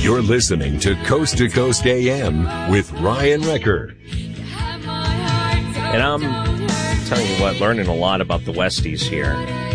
You're listening to Coast AM with Ryan Wrecker. And I'm telling you what, learning a lot about the Westies here.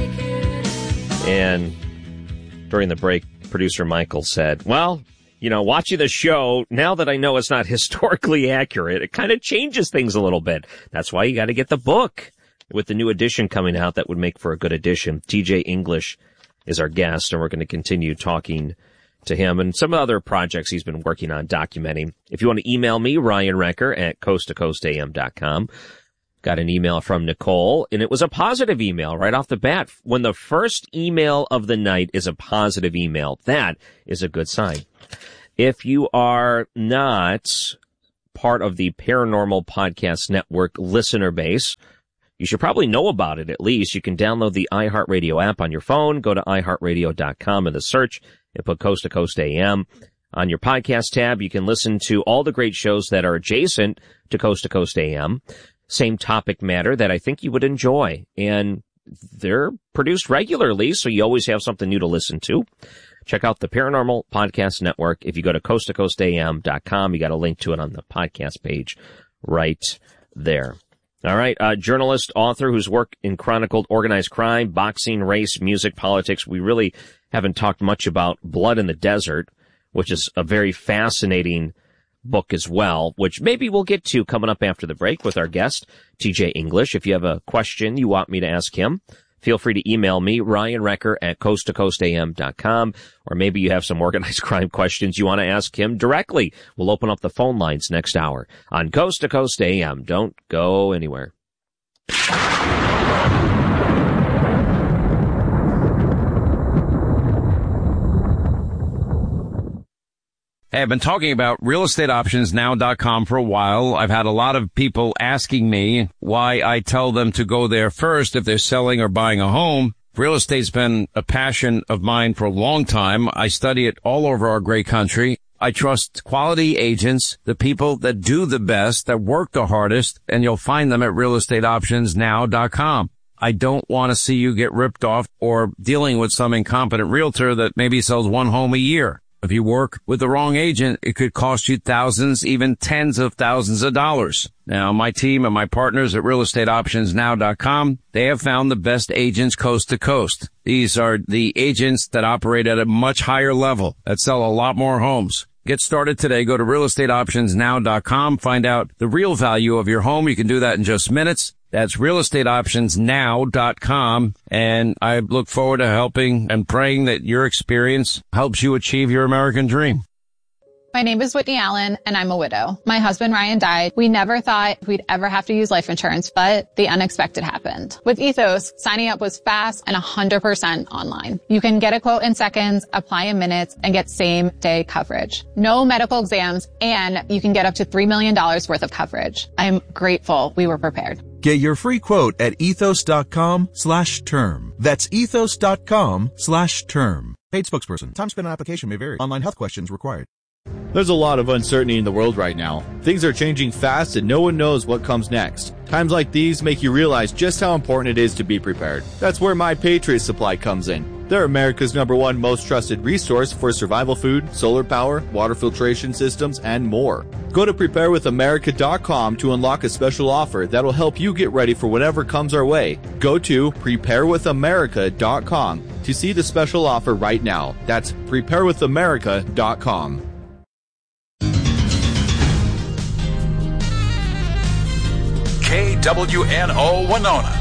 And during the break, producer Michael said, well, you know, watching the show, now that I know it's not historically accurate, it kind of changes things a little bit. That's why you got to get the book. With the new edition coming out, that would make for a good edition. TJ English is our guest, and we're going to continue talking to him and some other projects he's been working on documenting. If you want to email me, Ryan Wrecker at coasttocoastam.com. Got an email from Nicole, and it was a positive email right off the bat. When the first email of the night is a positive email, that is a good sign. If you are not part of the Paranormal Podcast Network listener base, you should probably know about it at least. You can download the iHeartRadio app on your phone. Go to iHeartRadio.com in the search and put Coast to Coast AM. On your podcast tab, you can listen to all the great shows that are adjacent to Coast AM. Same topic matter that I think you would enjoy. And they're produced regularly, so you always have something new to listen to. Check out the Paranormal Podcast Network. If you go to coasttocoastam.com, you got a link to it on the podcast page right there. All right, journalist, author whose work chronicled organized crime, boxing, race, music, politics. We really haven't talked much about Blood in the Desert, which is a very fascinating book as well, which maybe we'll get to coming up after the break with our guest, TJ English. If you have a question you want me to ask him, feel free to email me, Ryan Wrecker at coasttocoastam.com, or maybe you have some organized crime questions you want to ask him directly. We'll open up the phone lines next hour on Coast to Coast AM. Don't go anywhere. Hey, I've been talking about realestateoptionsnow.com for a while. I've had a lot of people asking me why I tell them to go there first if they're selling or buying a home. Real estate's been a passion of mine for a long time. I study it all over our great country. I trust quality agents, the people that do the best, that work the hardest, and you'll find them at realestateoptionsnow.com. I don't want to see you get ripped off or dealing with some incompetent realtor that maybe sells one home a year. If you work with the wrong agent, it could cost you thousands, even tens of thousands of dollars. Now, my team and my partners at realestateoptionsnow.com, they have found the best agents coast to coast. These are the agents that operate at a much higher level, that sell a lot more homes. Get started today. Go to realestateoptionsnow.com. Find out the real value of your home. You can do that in just minutes. That's realestateoptionsnow.com. And I look forward to helping and praying that your experience helps you achieve your American dream. My name is Whitney Allen, and I'm a widow. My husband, Ryan, died. We never thought we'd ever have to use life insurance, but the unexpected happened. With Ethos, signing up was fast and 100% online. You can get a quote in seconds, apply in minutes, and get same-day coverage. No medical exams, and you can get up to $3 million worth of coverage. I'm grateful we were prepared. Get your free quote at ethos.com/term. That's ethos.com/term. Paid spokesperson. Time spent on application may vary. Online health questions required. There's a lot of uncertainty in the world right now. Things are changing fast and no one knows what comes next. Times like these make you realize just how important it is to be prepared. That's where My Patriot Supply comes in. They're America's #1 most trusted resource for survival food, solar power, water filtration systems, and more. Go to preparewithamerica.com to unlock a special offer that'll help you get ready for whatever comes our way. Go to preparewithamerica.com to see the special offer right now. That's preparewithamerica.com. KWNO Winona.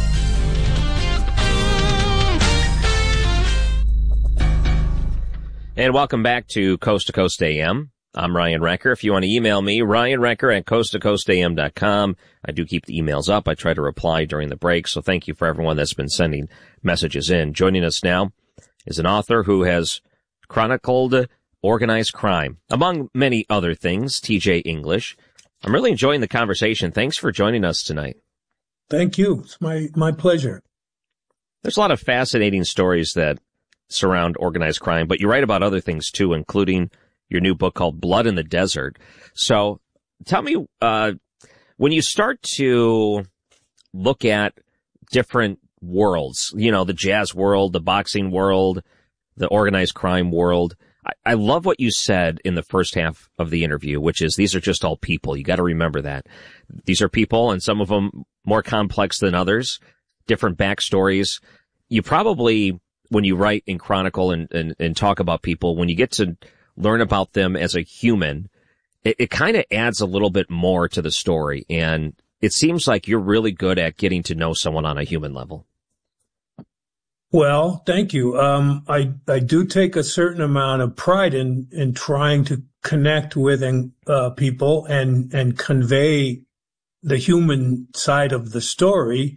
And welcome back to Coast AM. I'm Ryan Wrecker. If you want to email me, Ryan Wrecker at coasttocoastam.com. I do keep the emails up. I try to reply during the break, so thank you for everyone that's been sending messages in. Joining us now is an author who has chronicled organized crime, among many other things, TJ English. I'm really enjoying the conversation. Thanks for joining us tonight. Thank you. It's my pleasure. There's a lot of fascinating stories that surround organized crime, but you write about other things too, including your new book called Blood in the Desert. So tell me, when you start to look at different worlds, you know, the jazz world, the boxing world, the organized crime world, I love what you said in the first half of the interview, which is these are just all people. You got to remember that. These are people, and some of them more complex than others, different backstories. You probably, when you write and chronicle and talk about people, when you get to learn about them as a human, it kind of adds a little bit more to the story. And it seems like you're really good at getting to know someone on a human level. Well, thank you. I do take a certain amount of pride in trying to connect with people and convey the human side of the story.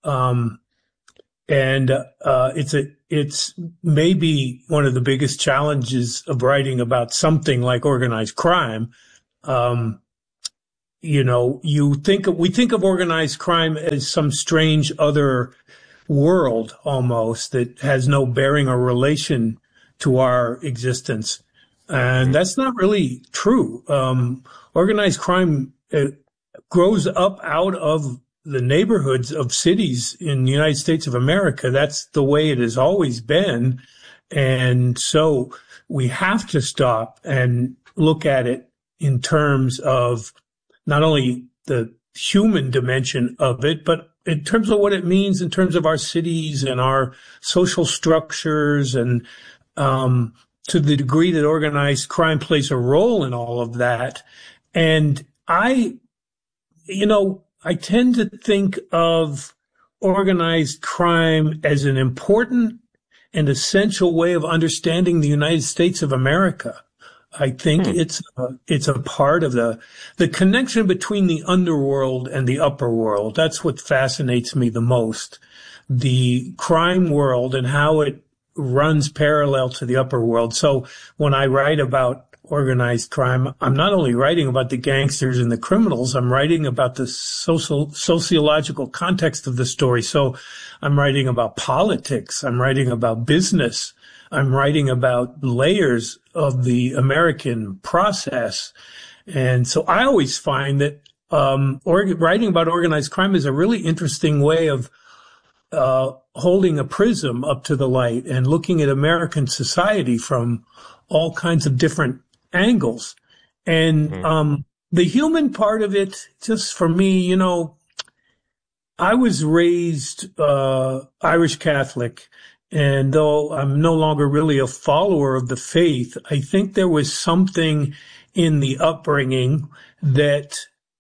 It's maybe one of the biggest challenges of writing about something like organized crime. We think of organized crime as some strange other world almost that has no bearing or relation to our existence. And that's not really true. Organized crime grows up out of the neighborhoods of cities in the United States of America. That's the way it has always been. And so we have to stop and look at it in terms of not only the human dimension of it, but in terms of what it means in terms of our cities and our social structures, and to the degree that organized crime plays a role in all of that. And I tend to think of organized crime as an important and essential way of understanding the United States of America. I think it's a part of the connection between the underworld and the upper world. That's what fascinates me the most. The crime world and how it runs parallel to the upper world. So when I write about organized crime, I'm not only writing about the gangsters and the criminals, I'm writing about the sociological context of the story. So I'm writing about politics. I'm writing about business. I'm writing about layers of the American process. And so I always find that writing about organized crime is a really interesting way of holding a prism up to the light and looking at American society from all kinds of different angles. And the human part of it, just for me, I was raised Irish Catholic. And though I'm no longer really a follower of the faith, I think there was something in the upbringing that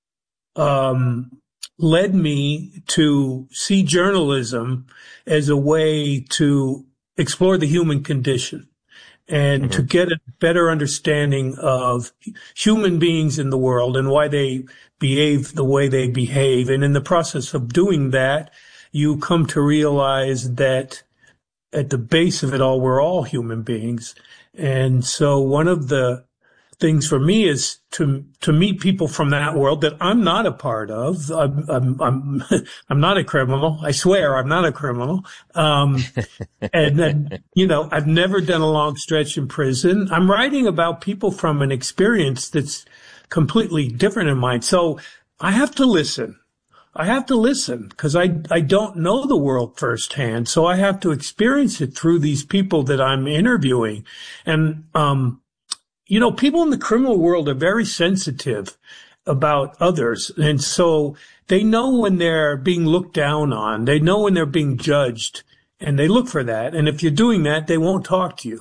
led me to see journalism as a way to explore the human condition and to get a better understanding of human beings in the world and why they behave the way they behave. And in the process of doing that, you come to realize that at the base of it all, we're all human beings. And so one of the things for me is to meet people from that world that I'm not a part of. I'm not a criminal. I swear I'm not a criminal. And then, I've never done a long stretch in prison. I'm writing about people from an experience that's completely different in mine. So I have to listen. Because I don't know the world firsthand. So I have to experience it through these people that I'm interviewing. And, people in the criminal world are very sensitive about others. And so they know when they're being looked down on. They know when they're being judged, and they look for that. And if you're doing that, they won't talk to you.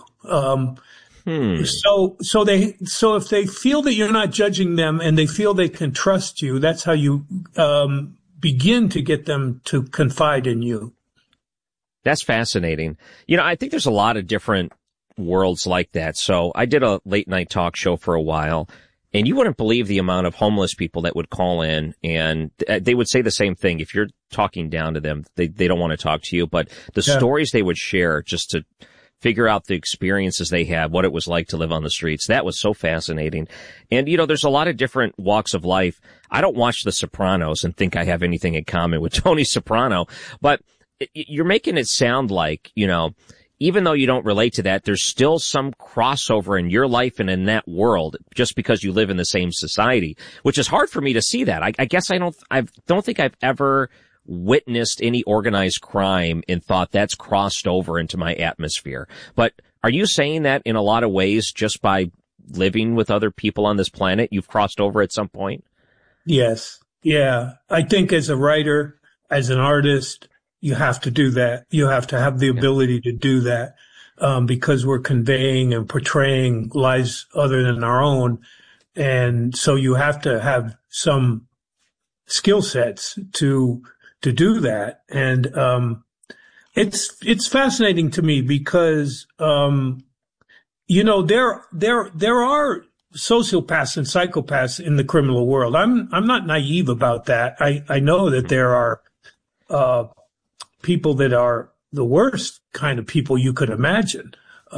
So if they feel that you're not judging them and they feel they can trust you, that's how you, begin to get them to confide in you. That's fascinating. I think there's a lot of different worlds like that. So I did a late night talk show for a while, and you wouldn't believe the amount of homeless people that would call in, and they would say the same thing. If you're talking down to them, they don't want to talk to you, but the stories they would share just to figure out the experiences they had, what it was like to live on the streets. That was so fascinating. And, there's a lot of different walks of life. I don't watch The Sopranos and think I have anything in common with Tony Soprano, but you're making it sound like, even though you don't relate to that, there's still some crossover in your life and in that world just because you live in the same society, which is hard for me to see that. I guess I don't think I've ever witnessed any organized crime and thought that's crossed over into my atmosphere. But Are you saying that in a lot of ways just by living with other people on this planet, you've crossed over at some point? Yes. Yeah. I think as a writer, as an artist, you have to do that. You have to have the ability to do that, because we're conveying and portraying lives other than our own. And so you have to have some skill sets to do that. And, it's fascinating to me because, you know, there are sociopaths and psychopaths in the criminal world. I'm not naive about that. I know that there are, people that are the worst kind of people you could imagine.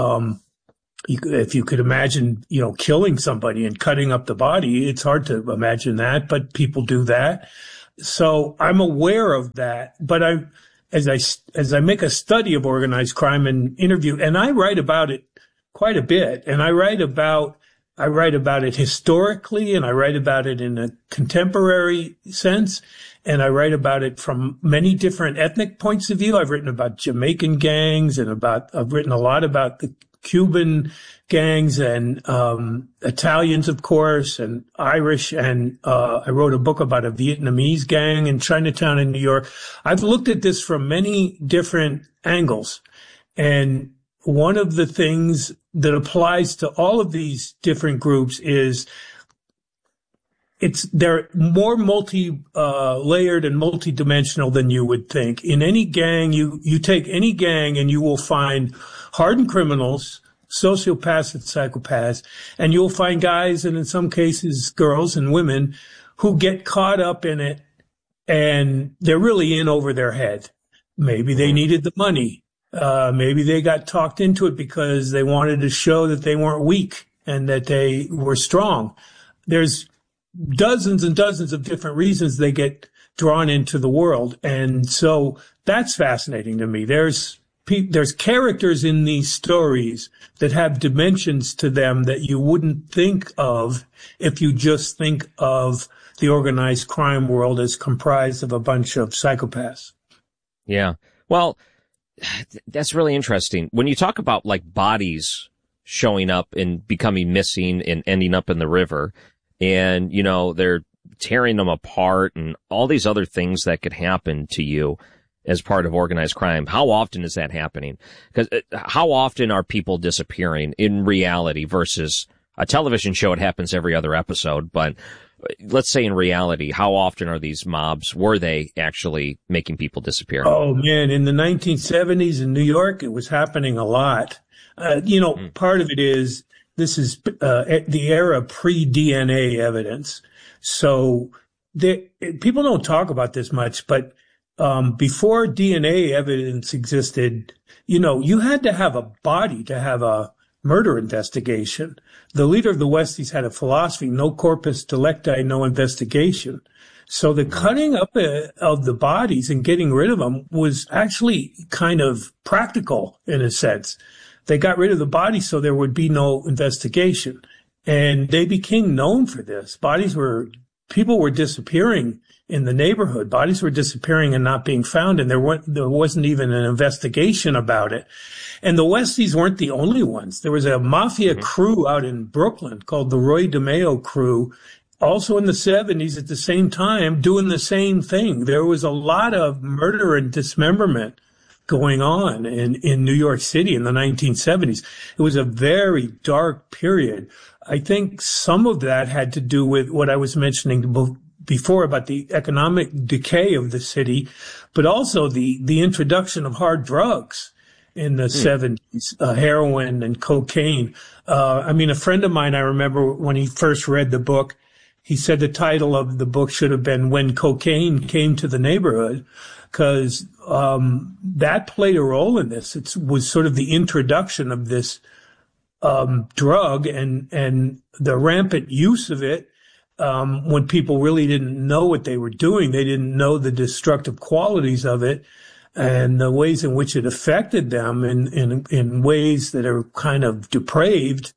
If you could imagine, you know, killing somebody and cutting up the body, it's hard to imagine that, but people do that. So I'm aware of that, but as I make a study of organized crime and interview, and I write about it quite a bit, and I write about it historically, and I write about it in a contemporary sense, and I write about it from many different ethnic points of view. I've written about Jamaican gangs and I've written a lot about the Cuban gangs and Italians, of course, and Irish. And I wrote a book about a Vietnamese gang in Chinatown in New York. I've looked at this from many different angles. And one of the things that applies to all of these different groups is they're more multi-layered and multi-dimensional than you would think. In any gang, you take any gang and you will find hardened criminals, sociopaths and psychopaths, and you'll find guys, and in some cases girls and women, who get caught up in it and they're really in over their head. Maybe they needed the money. Maybe they got talked into it because they wanted to show that they weren't weak and that they were strong. There's dozens and dozens of different reasons they get drawn into the world. And so that's fascinating to me. There's characters in these stories that have dimensions to them that you wouldn't think of if you just think of the organized crime world as comprised of a bunch of psychopaths. Yeah. Well, that's really interesting. When you talk about like bodies showing up and becoming missing and ending up in the river, and, you know, they're tearing them apart and all these other things that could happen to you as part of organized crime. How often is that happening? Because how often are people disappearing in reality versus a television show? It happens every other episode, but let's say in reality, how often are these mobs, were they actually making people disappear? Oh man, in the 1970s in New York, it was happening a lot. Part of it is, this is the era pre-DNA evidence. So people don't talk about this much, but before DNA evidence existed, you had to have a body to have a murder investigation. The leader of the Westies had a philosophy: no corpus delicti, no investigation. So the cutting up of the bodies and getting rid of them was actually kind of practical in a sense. They got rid of the bodies so there would be no investigation. And they became known for this. People were disappearing in the neighborhood. Bodies were disappearing and not being found, and there wasn't even an investigation about it. And the Westies weren't the only ones. There was a mafia crew out in Brooklyn called the Roy DeMeo crew, also in the 70s at the same time, doing the same thing. There was a lot of murder and dismemberment going on in New York City in the 1970s. It was a very dark period. I think some of that had to do with what I was mentioning before about the economic decay of the city, but also the introduction of hard drugs in the 70s, heroin and cocaine. A friend of mine, I remember when he first read the book, he said the title of the book should have been When Cocaine Came to the Neighborhood, because that played a role in this. It was sort of the introduction of this drug and the rampant use of it when people really didn't know what they were doing. They didn't know the destructive qualities of it and the ways in which it affected them in ways that are kind of depraved.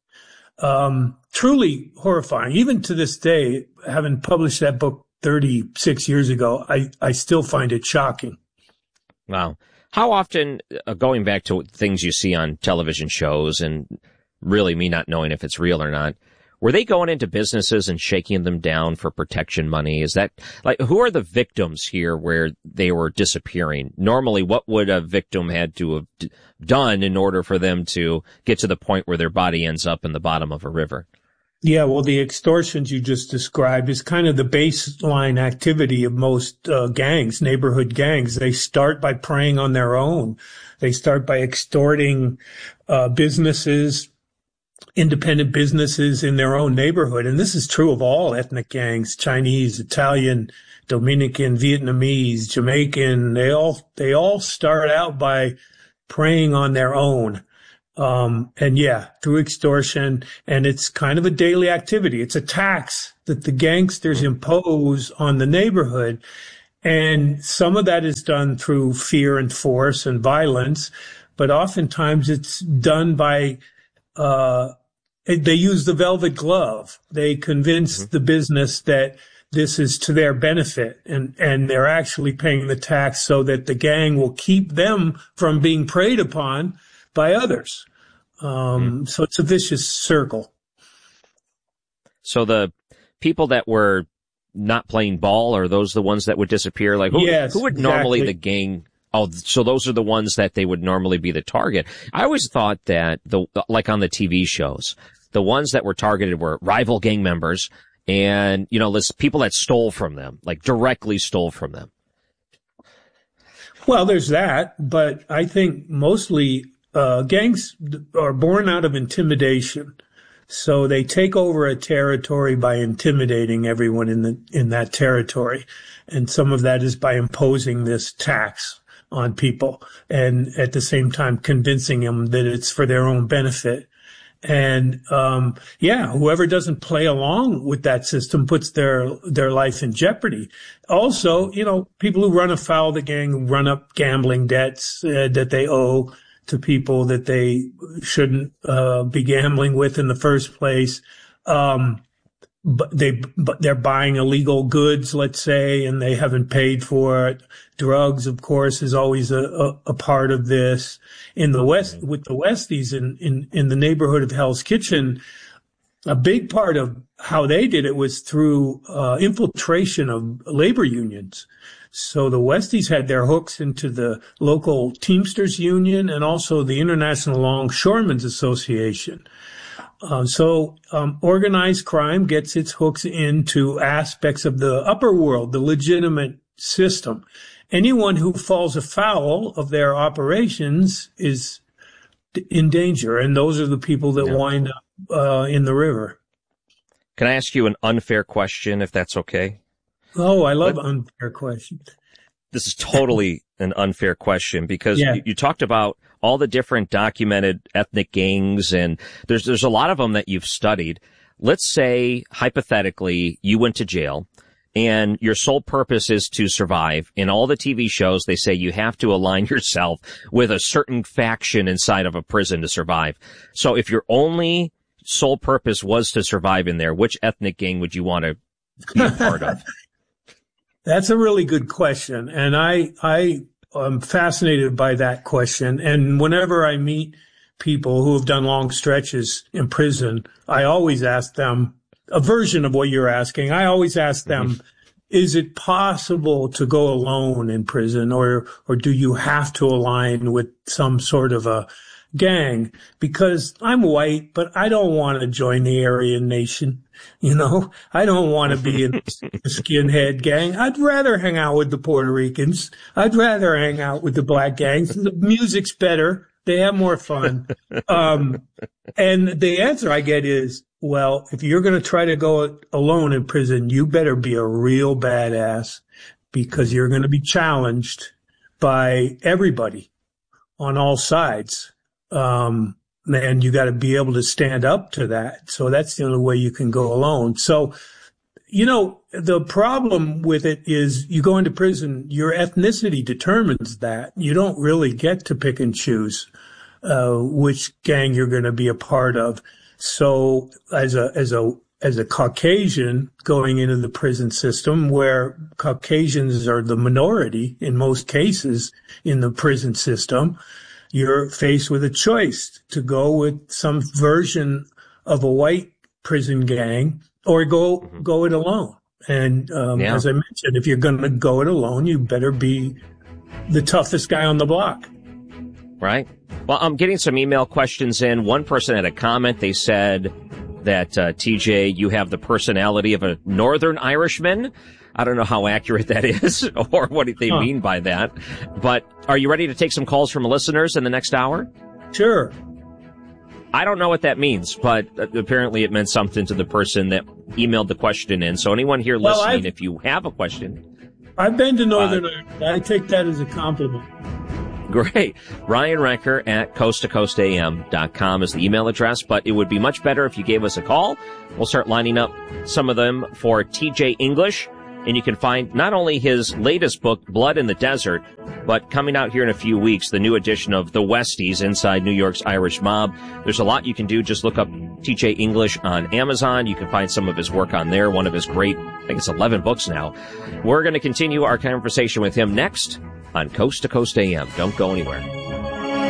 Truly horrifying. Even to this day, having published that book 36 years ago, I still find it shocking. Wow. How often, going back to things you see on television shows and really me not knowing if it's real or not, were they going into businesses and shaking them down for protection money? Is that, like, who are the victims here where they were disappearing? Normally, what would a victim had to have done in order for them to get to the point where their body ends up in the bottom of a river? Yeah, well, the extortions you just described is kind of the baseline activity of most gangs, neighborhood gangs. They start by preying on their own. They start by extorting businesses, independent businesses in their own neighborhood. And this is true of all ethnic gangs: Chinese, Italian, Dominican, Vietnamese, Jamaican. They all start out by preying on their own. And yeah, through extortion, and it's kind of a daily activity. It's a tax that the gangsters impose on the neighborhood. And some of that is done through fear and force and violence, but oftentimes it's done by, they use the velvet glove. They convince the business that this is to their benefit, and they're actually paying the tax so that the gang will keep them from being preyed upon by others. So it's a vicious circle. So the people that were not playing ball, are those the ones that would disappear? Like, who would normally the gang? Oh, so those are the ones that they would normally be the target. I always thought that like on the TV shows, the ones that were targeted were rival gang members and, people that stole from them, like directly stole from them. Well, there's that, but I think mostly gangs are born out of intimidation. So they take over a territory by intimidating everyone in that territory. And some of that is by imposing this tax on people and at the same time convincing them that it's for their own benefit. And, whoever doesn't play along with that system puts their life in jeopardy. Also, people who run afoul of the gang run up gambling debts that they owe to people that they shouldn't be gambling with in the first place. But they're buying illegal goods, let's say, and they haven't paid for it. Drugs, of course, is always a part of this. In the West, with the Westies in the neighborhood of Hell's Kitchen, a big part of how they did it was through infiltration of labor unions. So the Westies had their hooks into the local Teamsters Union and also the International Longshoremen's Association. Organized crime gets its hooks into aspects of the upper world, the legitimate system. Anyone who falls afoul of their operations is in danger, and those are the people that wind up in the river. Can I ask you an unfair question, if that's okay? Oh, I love unfair questions. This is totally an unfair question because you talked about all the different documented ethnic gangs, and there's a lot of them that you've studied. Let's say, hypothetically, you went to jail and your sole purpose is to survive. In all the TV shows, they say you have to align yourself with a certain faction inside of a prison to survive. So if your only sole purpose was to survive in there, which ethnic gang would you want to be a part of? That's a really good question. And I am fascinated by that question. And whenever I meet people who have done long stretches in prison, I always ask them a version of what you're asking. I always ask them, is it possible to go alone in prison, or do you have to align with some sort of a gang? Because I'm white, but I don't want to join the Aryan Nation. I don't want to be in a skinhead gang. I'd rather hang out with the Puerto Ricans. I'd rather hang out with the black gangs. The music's better. They have more fun. And the answer I get is, well, if you're going to try to go alone in prison, you better be a real badass, because you're going to be challenged by everybody on all sides. And you got to be able to stand up to that. So that's the only way you can go alone. So, the problem with it is you go into prison, your ethnicity determines that. You don't really get to pick and choose which gang you're going to be a part of. So as a as a Caucasian going into the prison system, where Caucasians are the minority in most cases in the prison system, you're faced with a choice to go with some version of a white prison gang or go it alone. And as I mentioned, if you're going to go it alone, you better be the toughest guy on the block. Right. Well, I'm getting some email questions in. One person had a comment. They said that, TJ, you have the personality of a Northern Irishman. I don't know how accurate that is or what they mean by that. But are you ready to take some calls from listeners in the next hour? Sure. I don't know what that means, but apparently it meant something to the person that emailed the question in. So anyone here listening, if you have a question. I've been to Northern Ireland. I take that as a compliment. Great. Ryan Wrecker at coasttocoastam.com is the email address, but it would be much better if you gave us a call. We'll start lining up some of them for TJ English, and you can find not only his latest book, Blood in the Desert, but coming out here in a few weeks, the new edition of The Westies, Inside New York's Irish Mob. There's a lot you can do. Just look up TJ English on Amazon. You can find some of his work on there, one of his great, I think it's 11 books now. We're going to continue our conversation with him next on Coast to Coast AM. Don't go anywhere.